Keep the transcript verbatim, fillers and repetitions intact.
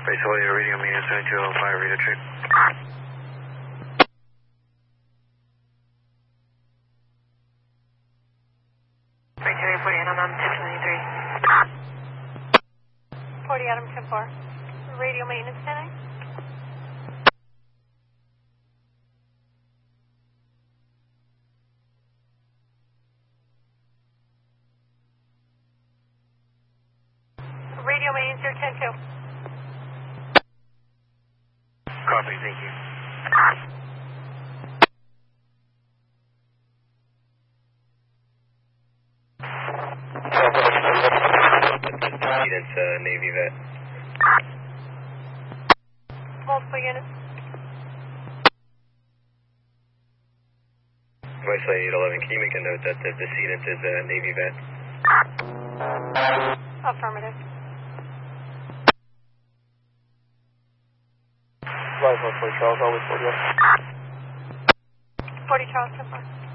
Base Holiday radio meeting seven two oh five, read a trip. Victoria forty Adam, I'm two twenty-three. forty Adam, ten four. Radio maintenance standing. Radio maintenance here, ten two. Copy, thank you. It's a Navy vet. Multiple units. Voice eight eleven, can you make a note that the decedent is a Navy vet? Affirmative. Live on forty Charles, always forty. forty Charles, ten four.